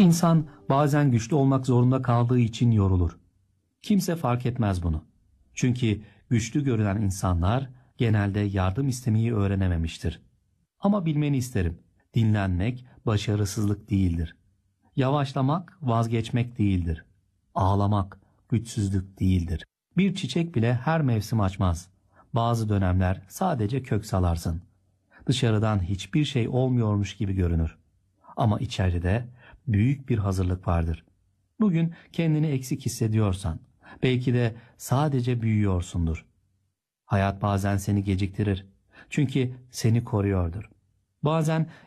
İnsan bazen güçlü olmak zorunda kaldığı için yorulur. Kimse fark etmez bunu. Çünkü güçlü görünen insanlar genelde yardım istemeyi öğrenememiştir. Ama bilmeni isterim. Dinlenmek başarısızlık değildir. Yavaşlamak vazgeçmek değildir. Ağlamak güçsüzlük değildir. Bir çiçek bile her mevsim açmaz. Bazı dönemler sadece kök salarsın. Dışarıdan hiçbir şey olmuyormuş gibi görünür. Ama içeride büyük bir hazırlık vardır. Bugün kendini eksik hissediyorsan, belki de sadece büyüyorsundur. Hayat bazen seni geciktirir. Çünkü seni koruyordur. Bazen